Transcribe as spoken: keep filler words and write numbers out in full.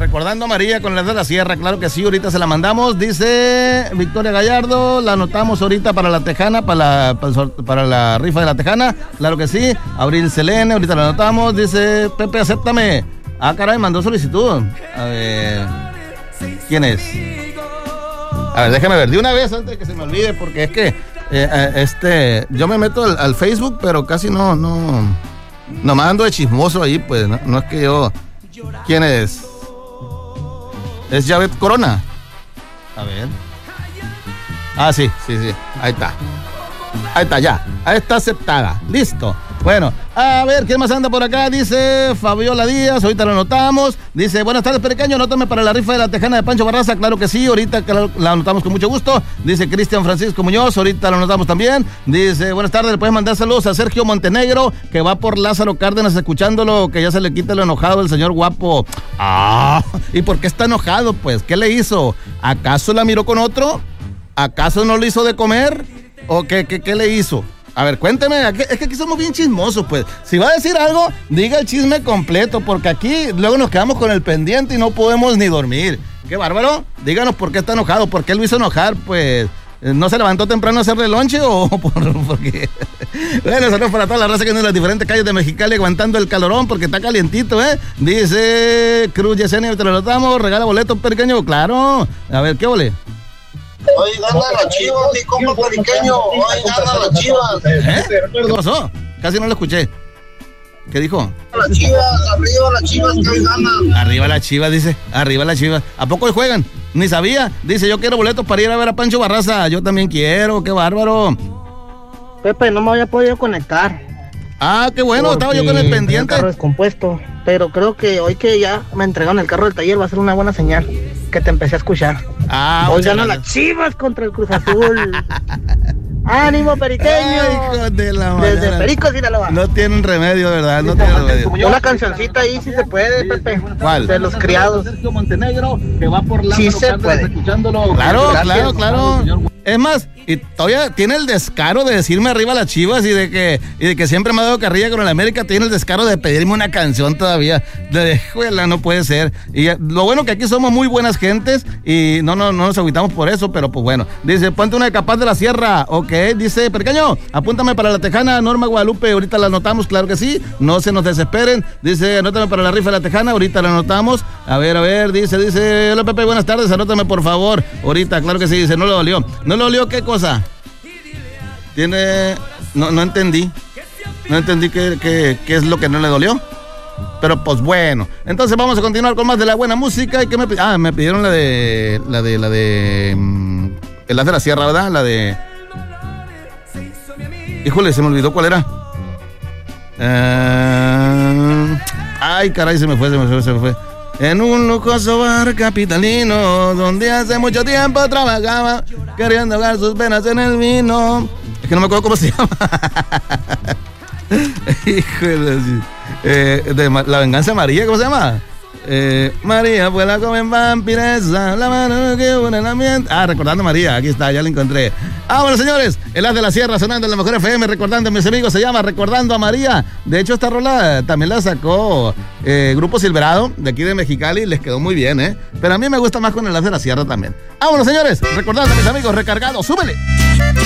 recordando a María con las de la sierra, claro que sí, ahorita se la mandamos. Dice Victoria Gallardo, la anotamos ahorita para la tejana, para la, para, para la rifa de la tejana, claro que sí. Abril Selene, ahorita la anotamos. Dice Pepe, acéptame. Ah, caray, mandó solicitud. A ver, ¿quién es? A ver, déjame ver, de una vez antes de que se me olvide, porque es que eh, eh, este, yo me meto al, al Facebook, pero casi no, no, nomás ando de chismoso ahí, pues, no, no es que yo... ¿Quién es? ¿Es Javet Corona? A ver. Ah, sí, sí, sí. Ahí está. Ahí está, ya. Ahí está aceptada. Listo. Bueno, a ver, ¿quién más anda por acá? Dice Fabiola Díaz, ahorita lo anotamos. Dice, buenas tardes, pequeño, anótame para la rifa de la tejana de Pancho Barraza. Claro que sí, ahorita la anotamos con mucho gusto. Dice Cristian Francisco Muñoz, ahorita lo anotamos también. Dice, buenas tardes, le puedes mandar saludos a Sergio Montenegro, que va por Lázaro Cárdenas escuchándolo, que ya se le quita lo enojado el señor guapo. Ah, ¿y por qué está enojado? Pues, ¿qué le hizo? ¿Acaso la miró con otro? ¿Acaso no le hizo de comer? ¿O qué, qué, qué le hizo? A ver, cuénteme, es que aquí somos bien chismosos, pues. Si va a decir algo, diga el chisme completo, porque aquí luego nos quedamos con el pendiente y no podemos ni dormir. ¡Qué bárbaro! Díganos por qué está enojado, por qué lo hizo enojar, pues. ¿No se levantó temprano a hacerle lonche o por, por qué? Bueno, saludos para toda la raza que anda en las diferentes calles de Mexicali aguantando el calorón porque está calientito, ¿eh? Dice Cruz Yesenia, te lo notamos, regala boletos, pequeño, claro. A ver, ¿qué ole? Hoy gana la Chivas, mi compa periqueño. Hoy gana la Chivas. ¿Eh? ¿Qué pasó? Casi no lo escuché. ¿Qué dijo? La Chivas, arriba la Chivas, que hoy gana. Arriba la Chivas, dice. Arriba la Chivas. ¿A poco hoy juegan? Ni sabía. Dice, yo quiero boletos para ir a ver a Pancho Barraza. Yo también quiero. Qué bárbaro. Pepe, no me había podido conectar. Ah, qué bueno. Estaba yo con el pendiente. El carro descompuesto. Pero creo que hoy que ya me entregaron el carro del taller va a ser una buena señal que te empecé a escuchar. Ah, hoy gana las Chivas contra el Cruz Azul. ¡Ánimo, periqueño! Ay, hijo de la madre. Desde Perico, Sinaloa. No tienen remedio, ¿verdad? No tienen remedio. Una cancioncita ahí si se puede, Pepe. ¿Cuál? De los criados. Sergio Montenegro, que va por Sí se puede. escuchándolo. Claro, claro, claro. Es más, y todavía tiene el descaro de decirme arriba las Chivas y de que y de que siempre me ha dado carrilla con el América, tiene el descaro de pedirme una canción todavía. De juela, no puede ser. Y lo bueno que aquí somos muy buenas gentes y no, no, no nos agüitamos por eso, pero pues bueno. Dice, ponte una de Capaz de la Sierra, ok. Dice, pequeño, apúntame para la tejana, Norma Guadalupe, ahorita la anotamos, claro que sí, no se nos desesperen. Dice, anótame para la rifa de la tejana, ahorita la anotamos. A ver, a ver, dice, dice, hola Pepe, buenas tardes, anótame por favor. Ahorita, claro que sí, dice, no le dolió. ¿No le dolió qué cosa? Tiene... No, no entendí. No entendí qué, qué, qué es lo que no le dolió. Pero pues bueno. Entonces vamos a continuar con más de la buena música. ¿Y qué me pidieron? Ah, me pidieron la de... La de... La de... Um, el Haz de la Sierra, ¿verdad? La de... Híjole, se me olvidó cuál era. Uh, ay, caray, se me fue, se me fue, se me fue. En un lujoso bar capitalino, donde hace mucho tiempo trabajaba, queriendo ahogar sus penas en el vino. Es que no me acuerdo cómo se llama. Híjole, eh, de La Venganza María, ¿cómo se llama? Eh, María fue la joven vampiresa, la mano que une el ambiente. Ah, recordando a María, aquí está, ya la encontré. Ah, bueno, señores, el Haz de la Sierra sonando en la mejor F M, recordando a mis amigos, se llama Recordando a María. De hecho, esta rola también la sacó eh, Grupo Silverado, de aquí de Mexicali, les quedó muy bien, ¿eh? Pero a mí me gusta más con el Haz de la Sierra también. Ah, bueno, señores, recordando a mis amigos, recargados, súbele.